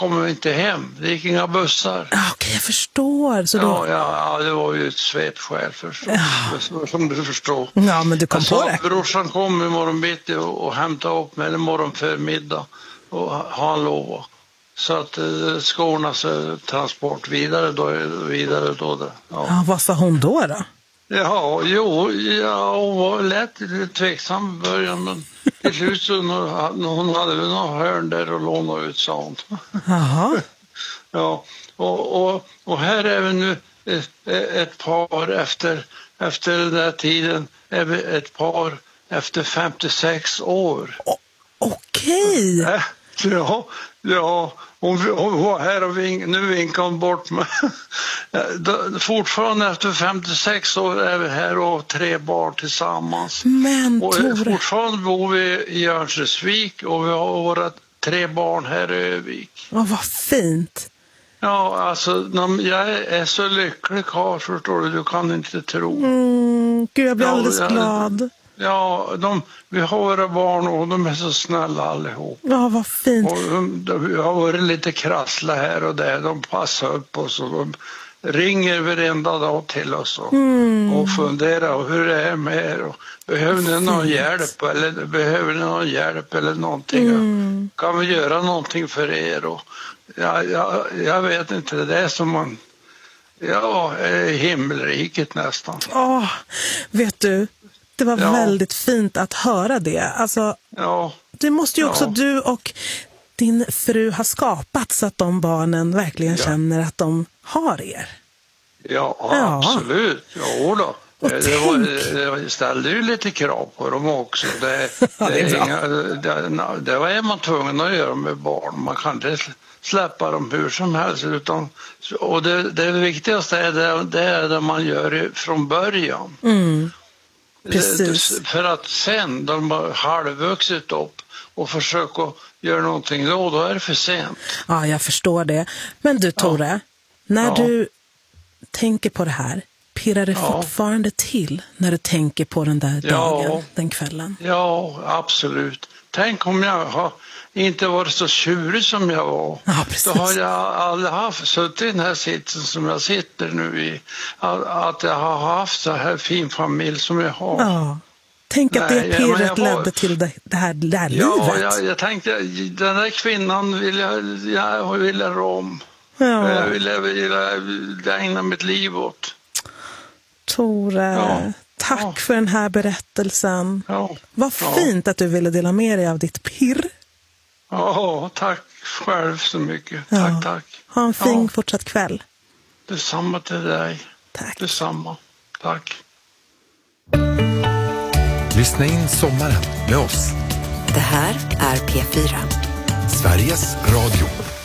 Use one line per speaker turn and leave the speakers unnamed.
kom inte hem. Det gick inga bussar.
Okej, jag förstår. Så då...
Ja, det var ju ett svepskäl förstås. Som du förstår.
Ja, men du kom på det.
Brorsan kom i morgonbitti och hämtade upp mig i morgon förmiddag. Och han lovade. Så att skorna så transport vidare då.
Ja, vad sa hon då?
Ja, hon var lätt lite tveksam i början, men till slut så hon hade väl någon hörn där och lånade ut sånt.
Jaha.
Ja, och här är vi nu ett par efter den där tiden, är vi ett par efter 56 år.
Okej.
Ja, hon var här och nu vinkade hon bort mig. Fortfarande efter 56 år är vi här och har 3 barn tillsammans.
Men
och fortfarande bor vi i Örnsköldsvik och vi har våra 3 barn här i Övik.
Vad fint.
Ja, alltså jag är så lycklig karl, förstår du kan inte tro.
Gud, jag blir alldeles glad.
Ja, vi har våra barn och de är så snälla allihop.
Ja, vad fint.
Och vi har varit lite krassla här och där. De passar upp oss och de ringer varenda dag till oss och funderar hur det är med er. Och behöver ni någon hjälp eller någonting? Kan vi göra någonting för er? Och jag vet inte, det är som man... Ja, himmelriket nästan.
Vet du... Det var väldigt fint att höra det. Alltså, det måste ju också du och din fru ha skapat så att de barnen verkligen känner att de har er.
Ja, absolut. Jo då. Det ställde ju lite krav på dem också. Det var man tvungen att göra med barn. Man kan inte släppa dem hur som helst. Och det viktigaste är det man gör från början.
Precis.
För att sen de har halvvuxit upp och försöka göra någonting då är det för sent.
Ja, jag förstår det. Men du Tore, när du tänker på det här, pirrar det fortfarande till när du tänker på den där dagen, den kvällen?
Ja, absolut. Tänk om jag har inte varit så tjurig som jag var.
Ja, precis.
Då har jag aldrig suttit i den här sitsen som jag sitter nu i. Att jag har haft så här fin familj som jag har.
Ja. Tänk att det pirret ledde till det här livet.
Ja, jag tänkte, den där kvinnan jag ville om.
Ja.
Jag ville ägna mitt liv åt.
Tore, tack för den här berättelsen. Vad fint att du ville dela med dig av ditt pirr.
Ja, tack själv så mycket. Tack.
Ha en fin fortsatt kväll.
Detsamma till dig.
Tack.
Detsamma. Tack.
Lyssna in sommaren med oss.
Det här är P4.
Sveriges Radio.